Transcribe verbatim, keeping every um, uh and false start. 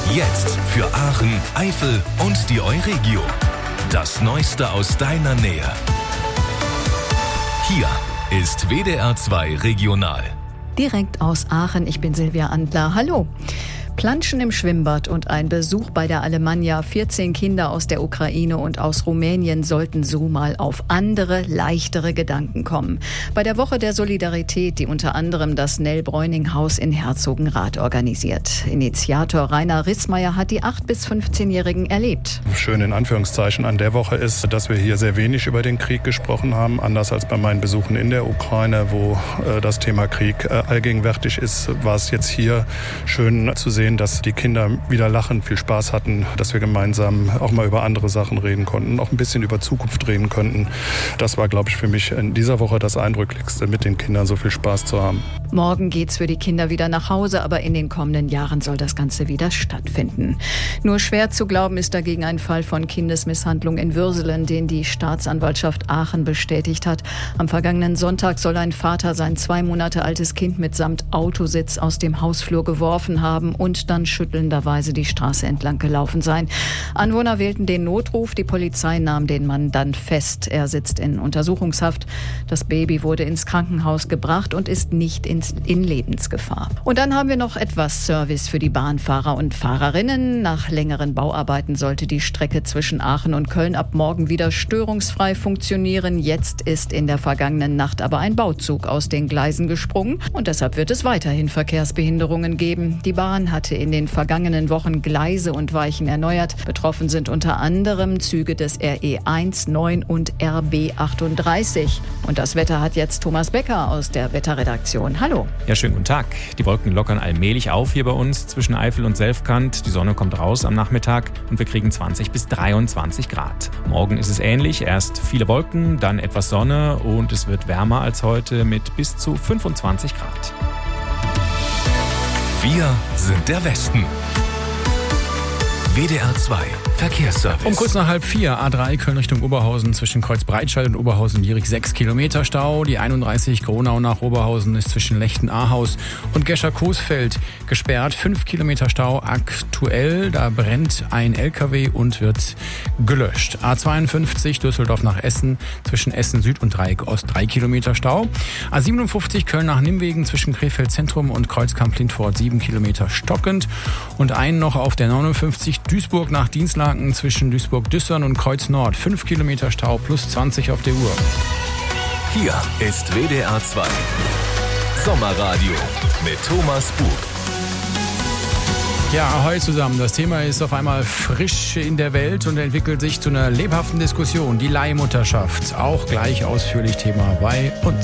Jetzt für Aachen, Eifel und die Euregio. Das Neueste aus deiner Nähe. Hier ist W D R zwei Regional. Direkt aus Aachen, ich bin Silvia Andler. Hallo. Planschen im Schwimmbad und ein Besuch bei der Alemannia. vierzehn Kinder aus der Ukraine und aus Rumänien sollten so mal auf andere, leichtere Gedanken kommen. Bei der Woche der Solidarität, die unter anderem das Nell-Bräuning-Haus in Herzogenrath organisiert. Initiator Rainer Rissmeier hat die acht- bis fünfzehnjährigen erlebt. Schön in Anführungszeichen an der Woche ist, dass wir hier sehr wenig über den Krieg gesprochen haben. Anders als bei meinen Besuchen in der Ukraine, wo äh, das Thema Krieg äh, allgegenwärtig ist, war es jetzt hier schön zu sehen, dass die Kinder wieder lachen, viel Spaß hatten, dass wir gemeinsam auch mal über andere Sachen reden konnten, auch ein bisschen über Zukunft reden konnten. Das war, glaube ich, für mich in dieser Woche das Eindrücklichste, mit den Kindern so viel Spaß zu haben. Morgen geht's für die Kinder wieder nach Hause, aber in den kommenden Jahren soll das Ganze wieder stattfinden. Nur schwer zu glauben ist dagegen ein Fall von Kindesmisshandlung in Würselen, den die Staatsanwaltschaft Aachen bestätigt hat. Am vergangenen Sonntag soll ein Vater sein zwei Monate altes Kind mitsamt Autositz aus dem Hausflur geworfen haben und dann schüttelnderweise die Straße entlang gelaufen sein. Anwohner wählten den Notruf, die Polizei nahm den Mann dann fest. Er sitzt in Untersuchungshaft. Das Baby wurde ins Krankenhaus gebracht und ist nicht in in Lebensgefahr. Und dann haben wir noch etwas Service für die Bahnfahrer und Fahrerinnen. Nach längeren Bauarbeiten sollte die Strecke zwischen Aachen und Köln ab morgen wieder störungsfrei funktionieren. Jetzt ist in der vergangenen Nacht aber ein Bauzug aus den Gleisen gesprungen und deshalb wird es weiterhin Verkehrsbehinderungen geben. Die Bahn hatte in den vergangenen Wochen Gleise und Weichen erneuert. Betroffen sind unter anderem Züge des R E eins, neun und R B achtunddreißig. Und das Wetter hat jetzt Thomas Becker aus der Wetterredaktion. Hallo. Ja, schönen guten Tag. Die Wolken lockern allmählich auf hier bei uns zwischen Eifel und Selfkant. Die Sonne kommt raus am Nachmittag und wir kriegen zwanzig bis dreiundzwanzig Grad. Morgen ist es ähnlich. Erst viele Wolken, dann etwas Sonne und es wird wärmer als heute mit bis zu fünfundzwanzig Grad. Wir sind der Westen. W D R zwei Verkehrsservice. Um kurz nach halb vier, A drei Köln Richtung Oberhausen zwischen Kreuzbreitscheid und Oberhausen-Jierig sechs Kilometer Stau. Die einunddreißig Gronau nach Oberhausen ist zwischen Lechten-Ahaus und Gescher-Coesfeld gesperrt. fünf Kilometer Stau aktuell. Da brennt ein L K W und wird gelöscht. A zweiundfünfzig Düsseldorf nach Essen zwischen Essen Süd und Dreieck Ost drei Kilometer Stau. A siebenundfünfzig Köln nach Nimwegen zwischen Krefeld Zentrum und Kreuzkamp-Lindfort sieben Kilometer stockend. Und einen noch auf der neunundfünfzig Duisburg nach Dienstlaken zwischen Duisburg-Düssern und Kreuz Nord. fünf Kilometer Stau plus zwanzig auf der Uhr. Hier ist W D R zwei Sommerradio mit Thomas Bug. Ja, ahoi zusammen. Das Thema ist auf einmal frisch in der Welt und entwickelt sich zu einer lebhaften Diskussion. Die Leihmutterschaft. Auch gleich ausführlich Thema bei uns.